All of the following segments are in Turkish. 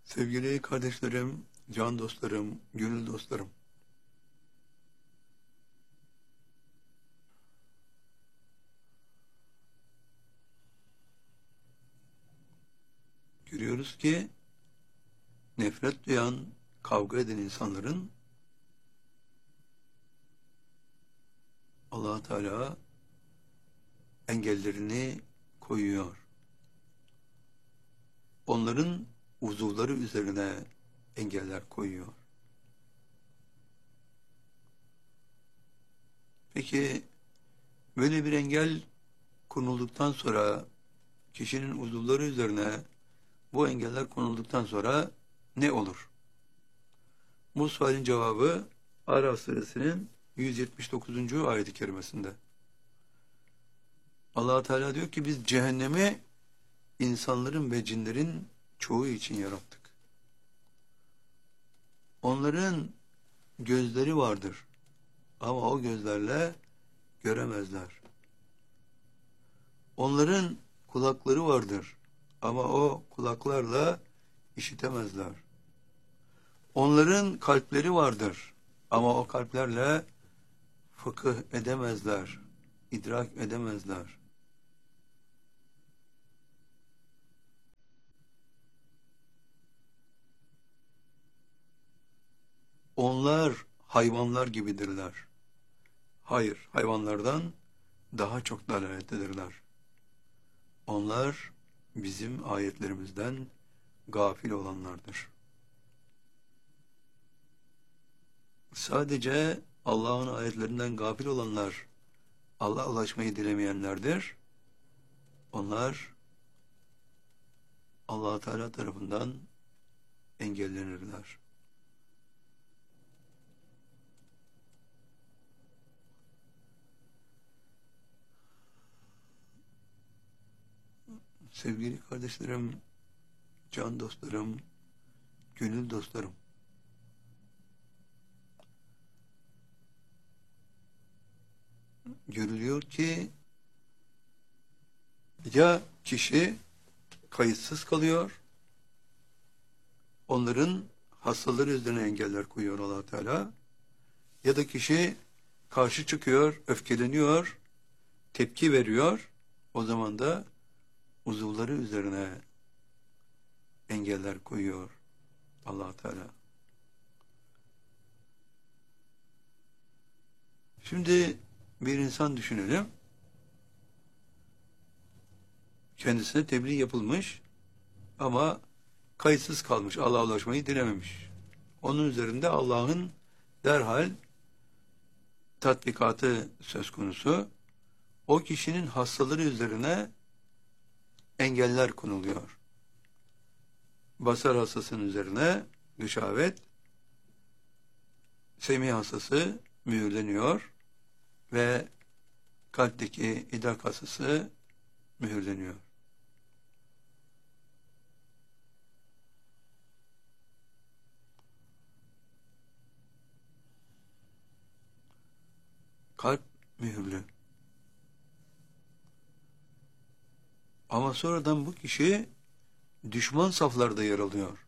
Sevgili kardeşlerim, can dostlarım, gönül dostlarım. Görüyoruz ki nefret duyan, kavga eden insanların Allah Teala engellerini koyuyor. Onların uzuvları üzerine engeller koyuyor. Peki böyle bir engel konulduktan sonra kişinin uzuvları üzerine bu engeller konulduktan sonra ne olur? Bu sualin cevabı Araf suresinin 179. ayet-i kerimesinde. Allah Teala diyor ki biz cehennemi insanların ve cinlerin çoğu için yarattık. Onların gözleri vardır ama o gözlerle göremezler. Onların kulakları vardır ama o kulaklarla işitemezler. Onların kalpleri vardır ama o kalplerle fıkıh edemezler, idrak edemezler. Onlar hayvanlar gibidirler. Hayır, hayvanlardan daha çok dalalettedirler. Onlar bizim ayetlerimizden gafil olanlardır. Sadece Allah'ın ayetlerinden gafil olanlar, Allah'a ulaşmayı dilemeyenlerdir. Onlar Allah Teala tarafından engellenirler. Sevgili kardeşlerim, can dostlarım, gönül dostlarım. Görülüyor ki ya kişi kayıtsız kalıyor, onların hastaları üzerine engeller koyuyor Allah Teala, ya da kişi karşı çıkıyor, öfkeleniyor, tepki veriyor, o zaman da uzuvları üzerine engeller koyuyor Allah Teala. Şimdi bir insan düşünelim. Kendisine tebliğ yapılmış ama kayıtsız kalmış, Allah'a ulaşmayı dilememiş. Onun üzerinde Allah'ın derhal tatbikatı söz konusu. O kişinin hastaları üzerine engeller konuluyor. Basar hastasının üzerine gışavet, semih hastası mühürleniyor ve kalpteki idrak hastası mühürleniyor. Kalp mühürlü. Ama sonradan bu kişi düşman saflarda yer alıyor.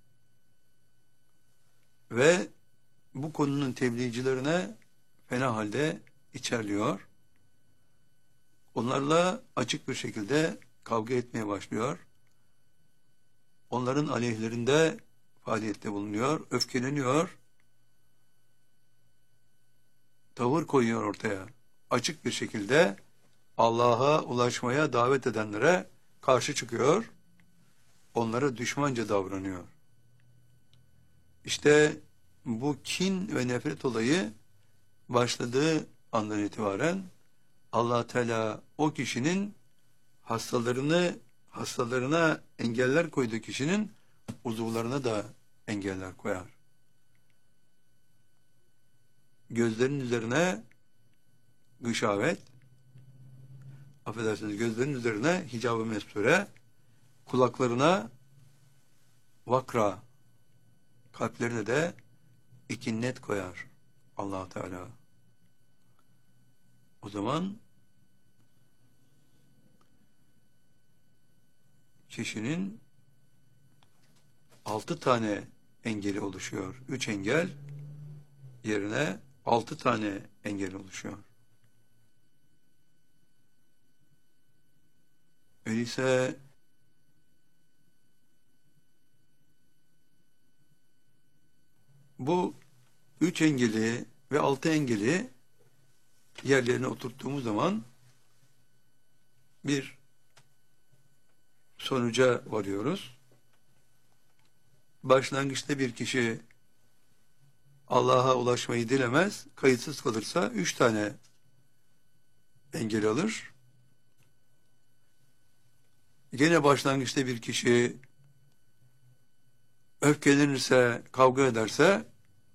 Ve bu konunun tebliğcilerine fena halde içerliyor. Onlarla açık bir şekilde kavga etmeye başlıyor. Onların aleyhlerinde faaliyette bulunuyor, öfkeleniyor, tavır koyuyor ortaya. Açık bir şekilde Allah'a ulaşmaya davet edenlere karşı çıkıyor, onlara düşmanca davranıyor. İşte bu kin ve nefret olayı başladığı andan itibaren Allah Teala o kişinin hastalarına engeller koyduğu kişinin uzuvlarına da engeller koyar. Gözlerin üzerine gışavet, affedersiniz, gözlerin üzerine hicab-ı mesture, kulaklarına vakra, kalplerine de ikinnet koyar Allah Teala. O zaman kişinin 6 tane engeli oluşuyor. 3 engel yerine 6 tane engel oluşuyor. Öyleyse bu 3 engeli ve 6 engeli yerlerine oturttuğumuz zaman bir sonuca varıyoruz. Başlangıçta bir kişi Allah'a ulaşmayı dilemez, kayıtsız kalırsa 3 tane engel alır. Gene başlangıçta bir kişi öfkelenirse, kavga ederse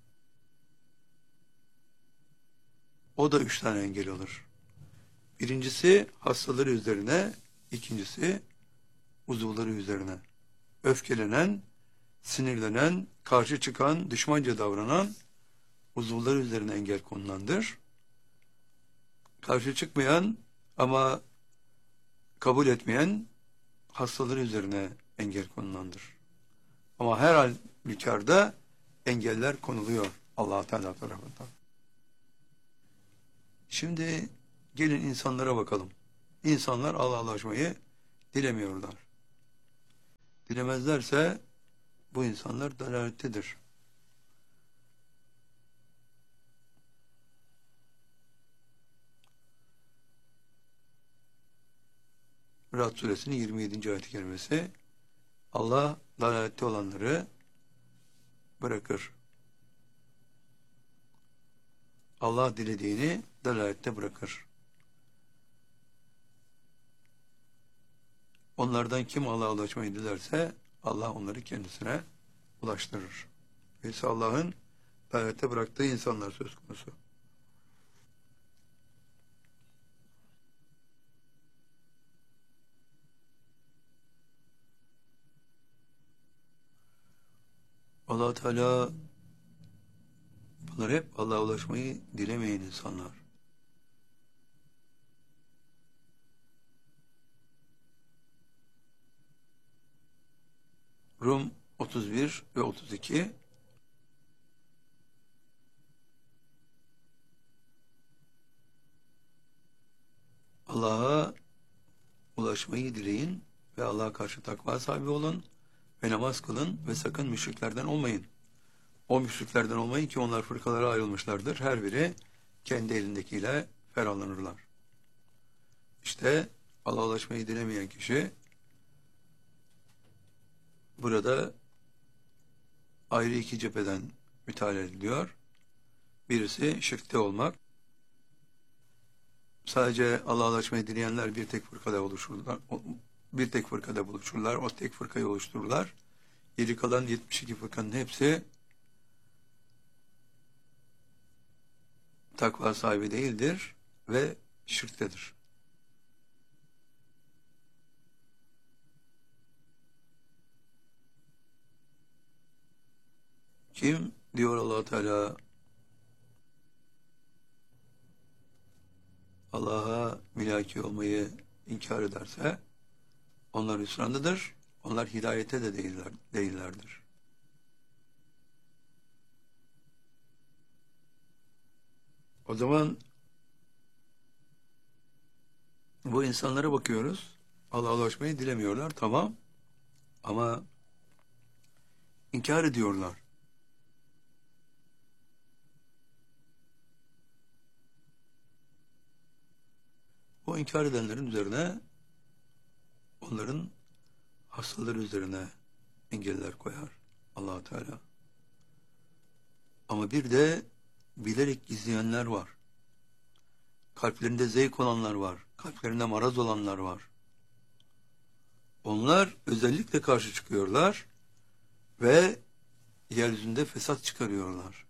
o da 3 tane engel alır. Birincisi hastaları üzerine, ikincisi uzuvları üzerine. Öfkelenen, sinirlenen, karşı çıkan, düşmanca davranan uzuvları üzerine engel konulandır. Karşı çıkmayan ama kabul etmeyen hastaları üzerine engel konulandır. Ama her halükarda engeller konuluyor Allah Teala tarafından. Şimdi gelin insanlara bakalım. İnsanlar Allah'a ulaşmayı dilemiyorlar. Dilemezlerse bu insanlar dalalettedir. Ra'd suresinin 27. ayet-i kerimesi Allah dalalette olanları bırakır. Allah dilediğini dalalette bırakır. Onlardan kim Allah'a ulaşmayı dilerse Allah onları kendisine ulaştırır. Ise Allah'ın dalalette bıraktığı insanlar söz konusu. Allah Teala bunlar hep Allah'a ulaşmayı dilemeyen insanlar. Rum 31 ve 32 Allah'a ulaşmayı dileyin ve Allah'a karşı takva sahibi olun ve namaz kılın ve sakın müşriklerden olmayın. O müşriklerden olmayın ki onlar fırkalara ayrılmışlardır. Her biri kendi elindekiyle ferahlanırlar. İşte Allah'a ulaşmayı dilemeyen kişi burada ayrı iki cepheden müteala ediliyor. Birisi şirkte olmak. Sadece Allah'a ulaşmayı dileyenler bir tek fırkada oluşurlar. Bir tek fırkada buluşurlar. O tek fırkayı oluştururlar. Geri kalan 72 fırkanın hepsi takva sahibi değildir ve şirktedir. Kim diyor Allah Teala Allah'a mülaki olmayı inkar ederse onlar hüsrandadır. Onlar hidayete de değillerdir. O zaman bu insanlara bakıyoruz. Allah'a ulaşmayı dilemiyorlar. Tamam. Ama inkar ediyorlar. O inkar edenlerin üzerine onların hastaları üzerine engeller koyar Allah Teala. Ama bir de bilerek gizleyenler var. Kalplerinde zevk olanlar var. Kalplerinde maraz olanlar var. Onlar özellikle karşı çıkıyorlar ve yeryüzünde fesat çıkarıyorlar.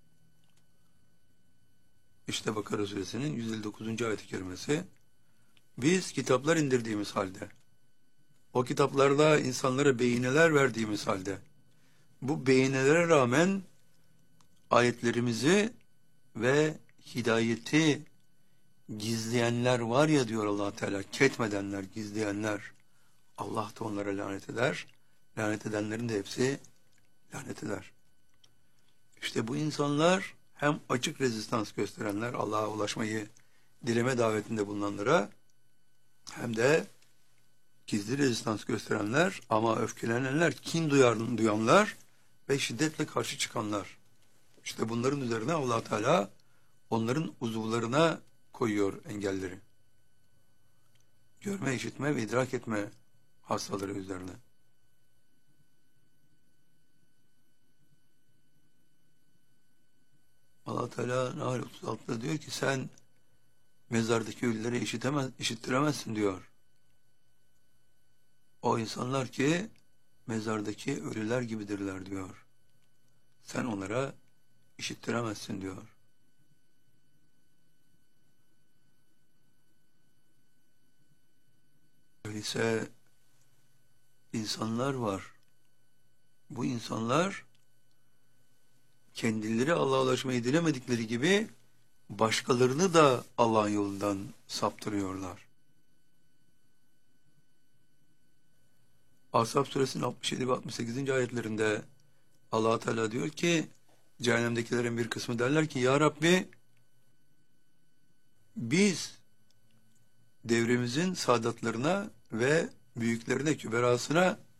İşte Bakara suresinin 159. ayet-i kerimesi. Biz kitaplar indirdiğimiz halde, o kitaplarda insanlara beyineler verdiğimiz halde, bu beyinelere rağmen ayetlerimizi ve hidayeti gizleyenler var ya diyor Allah Teala, ketmedenler, gizleyenler, Allah da onlara lanet eder. Lanet edenlerin de hepsi lanet eder. İşte bu insanlar hem açık rezistans gösterenler, Allah'a ulaşmayı dileme davetinde bulunanlara, hem de gizli rezistans gösterenler ama öfkelenenler, kin duyanlar ve şiddetle karşı çıkanlar. İşte bunların üzerine Allah Teala onların uzuvlarına koyuyor engelleri. Görme, işitme ve idrak etme hastaları üzerine. Allah Teala Nahl 36'da diyor ki sen mezardaki ölüleri işittiremezsin diyor. O insanlar ki mezardaki ölüler gibidirler diyor. Sen onlara işittiremezsin diyor. Öyleyse insanlar var. Bu insanlar kendileri Allah'a ulaşmayı dilemedikleri gibi başkalarını da Allah'ın yolundan saptırıyorlar. Ashab suresinin 67 ve 68. ayetlerinde Allah Teala diyor ki cehennemdekilerin bir kısmı derler ki ya Rabbi biz devremizin saadatlarına ve büyüklerine, küberasına